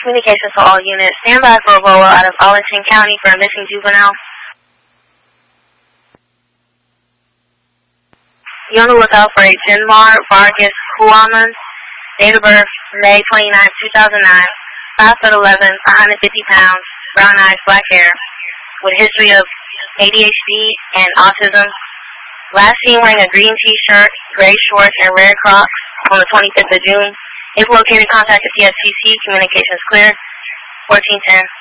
Communications to all units. Stand by for a roll out of Arlington County for a missing juvenile. Be on the lookout for a Jenmar Vargas Kuaman, date of birth May 29, 2009, 5'11", 150 pounds, brown eyes, black hair, with history of ADHD and autism. Last seen wearing a green t-shirt, gray shorts, and red Crocs on the 25th of June. If located, contact the TSCC. Communications clear. 1410.